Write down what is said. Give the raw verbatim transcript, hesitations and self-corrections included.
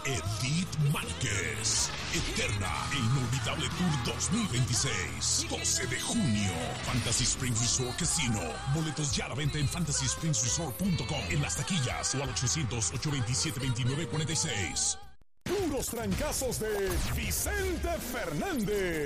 Edith Márquez. Eterna e inolvidable Tour dos mil veintiséis. doce de junio. Fantasy Springs Resort Casino. Boletos ya a la venta en fantasy springs resort punto com, en las taquillas o al ochocientos, ocho veintisiete, veintinueve cuarenta y seis. Puros trancazos de Vicente Fernández.